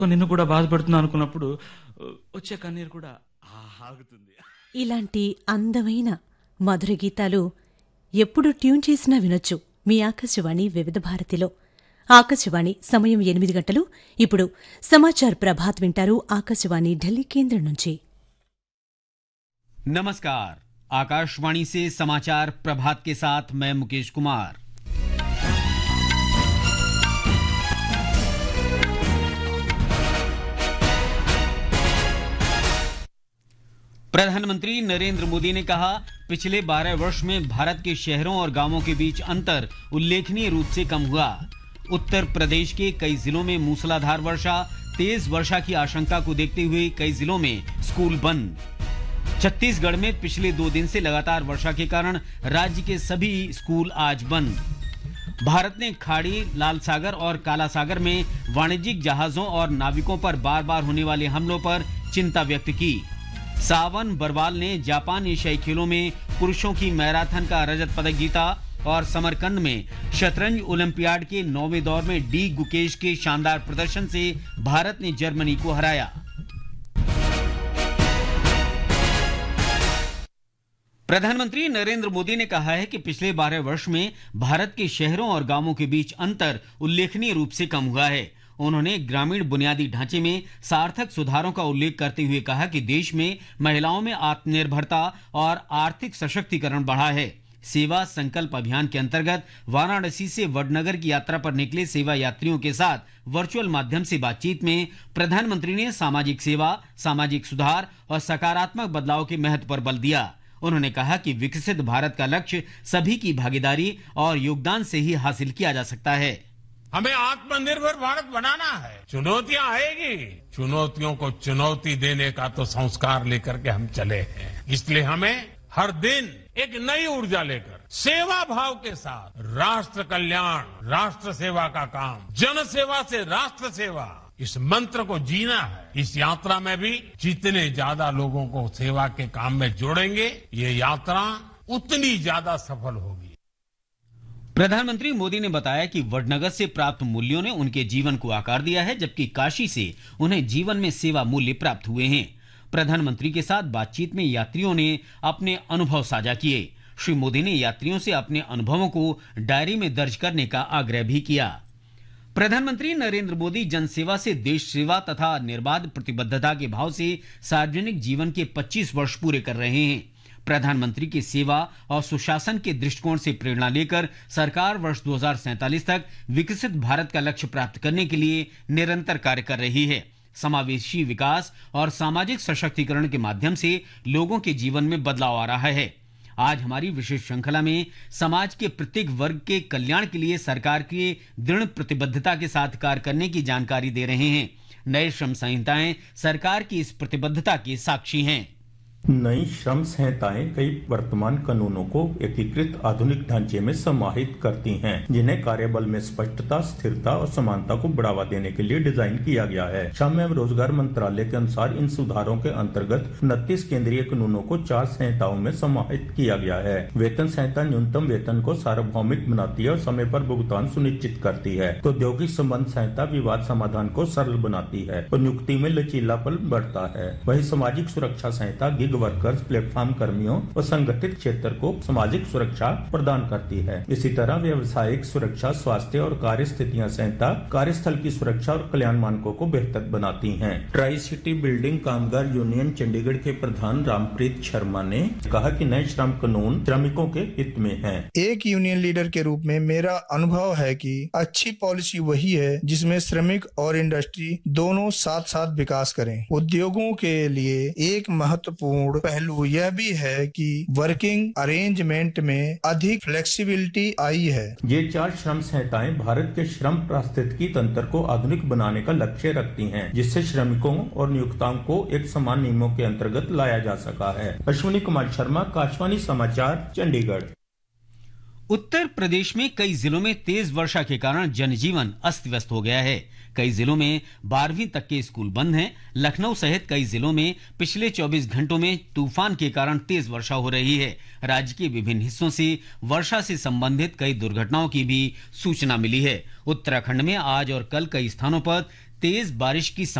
నిన్ను కూడా బాధపడుతున్నా అనుకున్నప్పుడు వచ్చే కన్నీరు కూడా ఆగుతుంది. ఇలాంటి అందమైన మధుర గీతాలు ఎప్పుడు ట్యూన్ చేసినా వినొచ్చు మీ ఆకాశవాణి వివిధ భారతిలో. ఆకాశవాణి సమయం 8 గంటలు. ఇప్పుడు సమాచార్ ప్రభాత్ వింటారు ఆకాశవాణి ఢిల్లీ కేంద్రం నుంచి. नमस्कार, आकाशवाणी से समाचार प्रभात के साथ मैं मुकेश कुमार। प्रधानमंत्री नरेंद्र मोदी ने कहा, पिछले 12 वर्ष में भारत के शहरों और गांवों के बीच अंतर उल्लेखनीय रूप से कम हुआ। उत्तर प्रदेश के कई जिलों में मूसलाधार वर्षा, तेज वर्षा की आशंका को देखते हुए कई जिलों में स्कूल बंद। छत्तीसगढ़ में पिछले 2 दिन से लगातार वर्षा के कारण राज्य के सभी स्कूल आज बंद। भारत ने खाड़ी, लाल सागर और काला सागर में वाणिज्यिक जहाजों और नाविकों पर बार बार होने वाले हमलों पर चिंता व्यक्त की। सावन बरवाल ने जापान एशियाई खेलों में पुरुषों की मैराथन का रजत पदक जीता और समरकंद में शतरंज ओलंपियाड के 9वें दौर में डी गुकेश के शानदार प्रदर्शन से भारत ने जर्मनी को हराया। प्रधानमंत्री नरेंद्र मोदी ने कहा है कि पिछले 12 वर्ष में भारत के शहरों और गांवों के बीच अंतर उल्लेखनीय रूप से कम हुआ है। उन्होंने ग्रामीण बुनियादी ढांचे में सार्थक सुधारों का उल्लेख करते हुए कहा कि देश में महिलाओं में आत्मनिर्भरता और आर्थिक सशक्तिकरण बढ़ा है। सेवा संकल्प अभियान के अंतर्गत वाराणसी से वडनगर की यात्रा पर निकले सेवा यात्रियों के साथ वर्चुअल माध्यम से बातचीत में प्रधानमंत्री ने सामाजिक सेवा, सामाजिक सुधार और सकारात्मक बदलाव के महत्व पर बल दिया। उन्होंने कहा कि विकसित भारत का लक्ष्य सभी की भागीदारी और योगदान से ही हासिल किया जा सकता है। हमें आत्मनिर्भर भारत बनाना है। चुनौतियां आएगी, चुनौतियों को चुनौती देने का तो संस्कार लेकर के हम चले हैं। इसलिए हमें हर दिन एक नई ऊर्जा लेकर सेवा भाव के साथ राष्ट्र कल्याण, राष्ट्र सेवा का काम, जन सेवा से राष्ट्र सेवा, इस मंत्र को जीना है। इस यात्रा में भी जितने ज्यादा लोगों को सेवा के काम में जोड़ेंगे, ये यात्रा उतनी ज्यादा सफल होगी। प्रधानमंत्री मोदी ने बताया कि वडनगर से प्राप्त मूल्यों ने उनके जीवन को आकार दिया है, जबकि काशी से उन्हें जीवन में सेवा मूल्य प्राप्त हुए हैं। प्रधानमंत्री के साथ बातचीत में यात्रियों ने अपने अनुभव साझा किए। श्री मोदी ने यात्रियों से अपने अनुभवों को डायरी में दर्ज करने का आग्रह भी किया। प्रधानमंत्री नरेंद्र मोदी जनसेवा से देश सेवा तथा निर्बाध प्रतिबद्धता के भाव से सार्वजनिक जीवन के 25 वर्ष पूरे कर रहे हैं। प्रधानमंत्री के सेवा और सुशासन के दृष्टिकोण से प्रेरणा लेकर सरकार वर्ष 2047 तक विकसित भारत का लक्ष्य प्राप्त करने के लिए निरंतर कार्य कर रही है। समावेशी विकास और सामाजिक सशक्तिकरण के माध्यम से लोगों के जीवन में बदलाव आ रहा है। आज हमारी विशेष श्रृंखला में समाज के प्रत्येक वर्ग के कल्याण के लिए सरकार की दृढ़ प्रतिबद्धता के साथ कार्य करने की जानकारी दे रहे हैं। नए श्रम संहिताएं सरकार की इस प्रतिबद्धता के साक्षी हैं। नई श्रम संहिताएं कई वर्तमान कानूनों को एकीकृत आधुनिक ढांचे में समाहित करती हैं, जिन्हें कार्यबल में स्पष्टता, स्थिरता और समानता को बढ़ावा देने के लिए डिजाइन किया गया है। श्रम एवं रोजगार मंत्रालय के अनुसार इन सुधारों के अंतर्गत 29 केंद्रीय कानूनों को 4 संहिताओं में समाहित किया गया है। वेतन संहिता न्यूनतम वेतन को सार्वभौमिक बनाती है और समय पर भुगतान सुनिश्चित करती है। तो औद्योगिक संबंध संहिता विवाद समाधान को सरल बनाती है और नियुक्ति में लचीलापन बढ़ता है। वही सामाजिक सुरक्षा संहिता वर्कर्स, प्लेटफॉर्म कर्मियों और संगठित क्षेत्र को सामाजिक सुरक्षा प्रदान करती है। इसी तरह व्यवसायिक सुरक्षा, स्वास्थ्य और कार्य स्थितियां संहिता कार्यस्थल की सुरक्षा और कल्याण मानकों को बेहतर बनाती हैं। ट्राई सिटी बिल्डिंग कामगार यूनियन चंडीगढ़ के प्रधान रामप्रीत शर्मा ने कहा कि नए श्रम कानून श्रमिकों के हित में हैं। एक यूनियन लीडर के रूप में मेरा अनुभव है कि अच्छी पॉलिसी वही है जिसमें श्रमिक और इंडस्ट्री दोनों साथ साथ विकास करें। उद्योगों के लिए एक महत्वपूर्ण पहलू यह भी है कि वर्किंग अरेंजमेंट में अधिक फ्लेक्सिबिलिटी आई है। ये 4 श्रम संहिताएं भारत के श्रम पारिस्थितिकी तंत्र को आधुनिक बनाने का लक्ष्य रखती हैं, जिससे श्रमिकों और नियोक्ताओं को एक समान नियमों के अंतर्गत लाया जा सका है। अश्विनी कुमार शर्मा, आकाशवाणी समाचार, चंडीगढ़। उत्तर प्रदेश में कई जिलों में तेज वर्षा के कारण जनजीवन अस्त व्यस्त हो गया है। कई जिलों में 12वीं तक के स्कूल बंद हैं। लखनऊ सहित कई जिलों में पिछले 24 घंटों में तूफान के कारण तेज वर्षा हो रही है। राज्य के विभिन्न हिस्सों से वर्षा से संबंधित कई दुर्घटनाओं की भी सूचना मिली है। उत्तराखंड में आज और कल कई स्थानों पर तेज बारिश की